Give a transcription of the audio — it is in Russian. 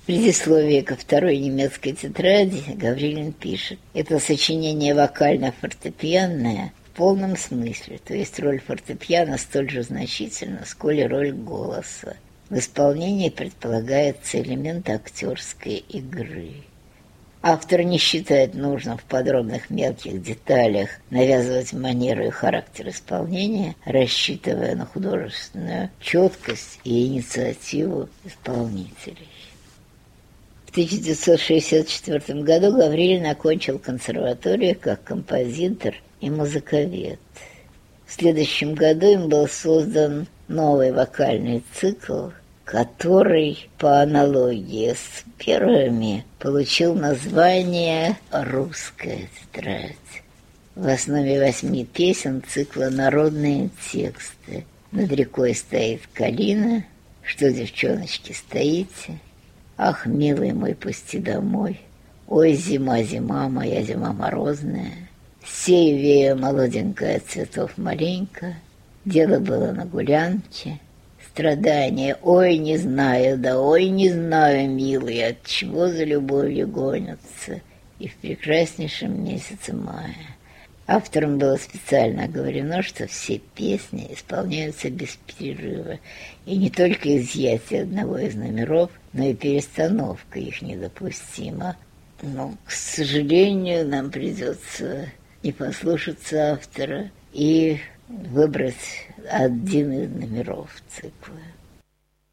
предисловии ко второй немецкой тетради Гаврилин пишет: «Это сочинение вокально-фортепианное в полном смысле, то есть роль фортепиано столь же значительна, сколь и роль голоса. В исполнении предполагается элемент актерской игры». Автор не считает нужным в подробных мелких деталях навязывать манеру и характер исполнения, рассчитывая на художественную четкость и инициативу исполнителей. В 1964 году Гаврилин окончил консерваторию как композитор и музыковед. В следующем году им был создан новый вокальный цикл, который, по аналогии с первыми, получил название «Русская тетрадь». В основе 8 песен цикла «Народные тексты». «Над рекой стоит калина», «Что, девчоночки, стоите?», «Ах, милый мой, пусти домой», «Ой, зима, зима, моя зима морозная», «Сею вею молоденькая, цветов маленько», «Дело было на гулянке», «Страдания, ой, не знаю, да ой, не знаю, милый, от чего за любовью гонятся», и в прекраснейшем месяце мая. Авторам было специально оговорено, что все песни исполняются без перерыва, и не только изъятие одного из номеров, но и перестановка их недопустима. Но, к сожалению, нам придется не послушаться автора и выбрать один из номеров цикла.